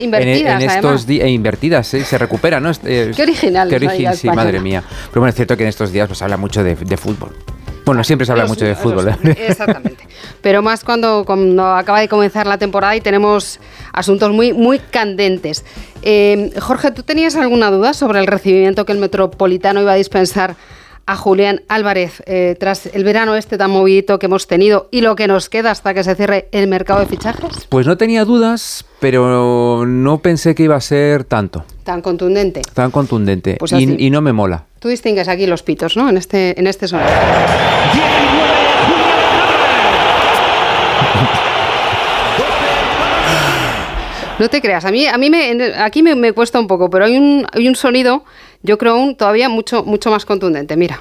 Invertidas, en estos días, invertidas, se recupera, ¿no? Qué original. Sí, madre mía. Pero bueno, es cierto que en estos días pues, habla mucho de fútbol. Bueno, siempre se habla mucho de fútbol. Exactamente. Pero más cuando acaba de comenzar la temporada y tenemos asuntos muy, muy candentes. Jorge, ¿tú tenías alguna duda sobre el recibimiento que el Metropolitano iba a dispensar a Julián Álvarez tras el verano tan movidito que hemos tenido y lo que nos queda hasta que se cierre el mercado de fichajes? Pues no tenía dudas, pero no pensé que iba a ser tanto. Tan contundente. Pues y no me mola. Tú distingues aquí los pitos, ¿no? En este sonido. No te creas, a mí aquí me cuesta un poco, pero hay un sonido, yo creo, todavía mucho más contundente. Mira.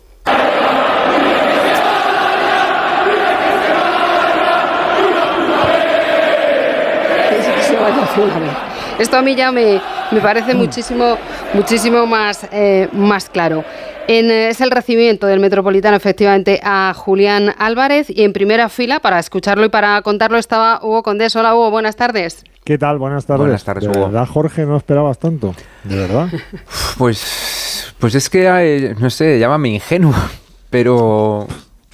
Esto a mí ya me parece muchísimo más claro. Es el recibimiento del Metropolitano, efectivamente, a Julián Álvarez, y en primera fila, para escucharlo y para contarlo, estaba Hugo Condés. Hola, Hugo, buenas tardes. ¿Qué tal? Buenas tardes. Buenas tardes, Hugo. ¿De verdad, Jorge, no esperabas tanto? ¿De verdad? Pues es que, no sé, llámame ingenuo, pero...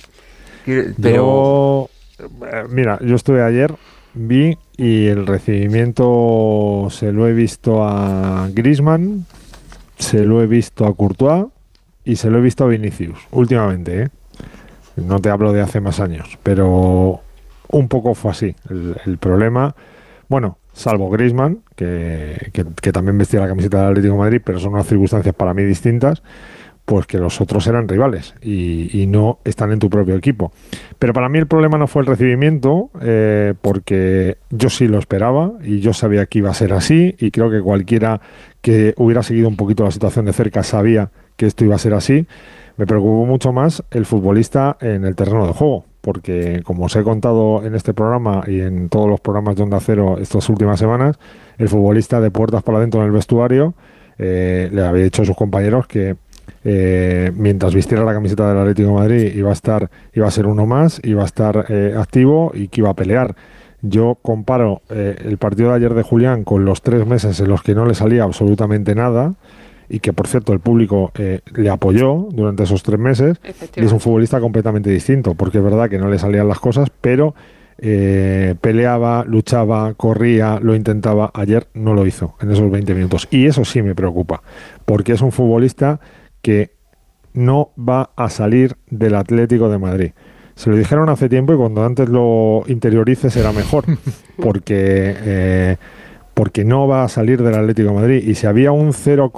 Mira, yo estuve ayer, vi, y el recibimiento se lo he visto a Griezmann, se lo he visto a Courtois y se lo he visto a Vinicius, últimamente, ¿eh? No te hablo de hace más años, pero un poco fue así. El problema, bueno, salvo Griezmann, que también vestía la camiseta del Atlético de Madrid, pero son unas circunstancias para mí distintas, pues que los otros eran rivales y no están en tu propio equipo. Pero para mí el problema no fue el recibimiento, porque yo sí lo esperaba y yo sabía que iba a ser así, y creo que cualquiera que hubiera seguido un poquito la situación de cerca sabía que esto iba a ser así. Me preocupó mucho más el futbolista en el terreno de juego, porque como os he contado en este programa y en todos los programas de Onda Cero estas últimas semanas, el futbolista de puertas para adentro en el vestuario le había dicho a sus compañeros que mientras vistiera la camiseta del Atlético de Madrid iba a ser uno más, iba a estar activo y que iba a pelear. Yo comparo el partido de ayer de Julián con los 3 meses en los que no le salía absolutamente nada, y que, por cierto, el público le apoyó durante esos 3 meses, y es un futbolista completamente distinto, porque es verdad que no le salían las cosas, pero peleaba, luchaba, corría, lo intentaba. Ayer no lo hizo en esos 20 minutos, y eso sí me preocupa, porque es un futbolista que no va a salir del Atlético de Madrid. Se lo dijeron hace tiempo, y cuando antes lo interiorices será mejor, porque no va a salir del Atlético de Madrid. Y si había un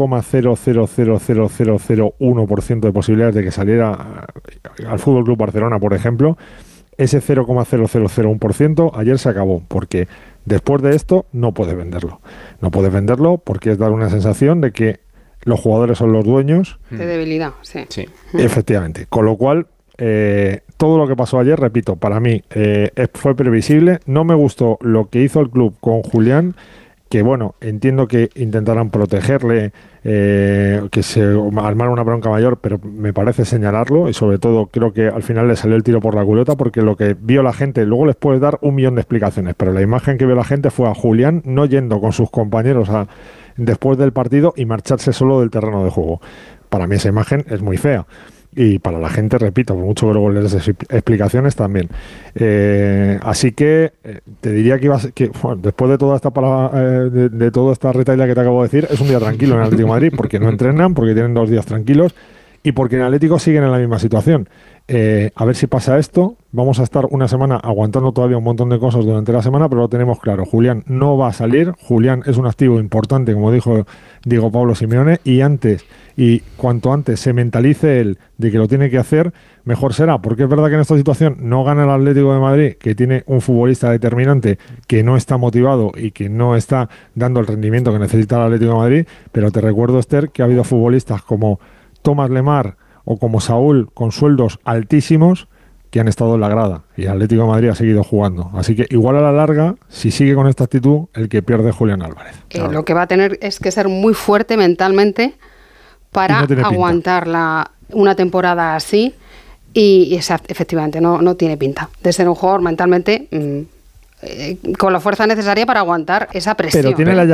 0,0000001% de posibilidades de que saliera al Fútbol Club Barcelona, por ejemplo, ese 0,0001% ayer se acabó, porque después de esto no puedes venderlo. No puedes venderlo porque es dar una sensación de que los jugadores son los dueños. De debilidad, sí. Efectivamente. Con lo cual, todo lo que pasó ayer, repito, para mí fue previsible. No me gustó lo que hizo el club con Julián, que bueno, entiendo que intentaran protegerle, que se armara una bronca mayor, pero me parece señalarlo, y sobre todo creo que al final le salió el tiro por la culata, porque lo que vio la gente, luego les puedes dar 1.000.000 de explicaciones, pero la imagen que vio la gente fue a Julián no yendo con sus compañeros después del partido y marcharse solo del terreno de juego. Para mí esa imagen es muy fea. Y para la gente, repito, por mucho que luego les des explicaciones también. Así que te diría que bueno, después de toda esta de toda esta retahíla que te acabo de decir, es un día tranquilo en el Atlético de Madrid, porque no entrenan, porque tienen 2 días tranquilos, y porque en el Atlético siguen en la misma situación. A ver si pasa esto. Vamos a estar una semana aguantando todavía un montón de cosas durante la semana, pero lo tenemos claro. Julián no va a salir. Julián es un activo importante, como dijo Diego Pablo Simeone, y cuanto antes se mentalice él de que lo tiene que hacer, mejor será, porque es verdad que en esta situación no gana el Atlético de Madrid, que tiene un futbolista determinante que no está motivado y que no está dando el rendimiento que necesita el Atlético de Madrid, pero te recuerdo, Esther, que ha habido futbolistas como Thomas Lemar o como Saúl, con sueldos altísimos, que han estado en la grada, y el Atlético de Madrid ha seguido jugando. Así que igual a la larga, si sigue con esta actitud, el que pierde es Julián Álvarez. Lo que va a tener es que ser muy fuerte mentalmente para aguantar una temporada así, y efectivamente no tiene pinta de ser un jugador mentalmente con la fuerza necesaria para aguantar esa presión. Pero tiene la